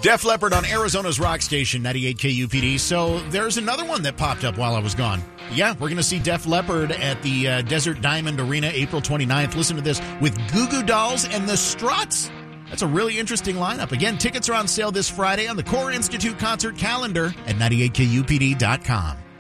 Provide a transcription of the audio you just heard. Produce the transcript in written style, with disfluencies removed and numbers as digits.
Def Leppard on Arizona's rock station, 98 KUPD. So there's another one that popped up while I was gone. Yeah, we're going to see Def Leppard at the Desert Diamond Arena April 29th. Listen to this, with Goo Goo Dolls and the Struts. That's a really interesting lineup. Again, tickets are on sale this Friday on the Core Institute concert calendar at 98KUPD.com.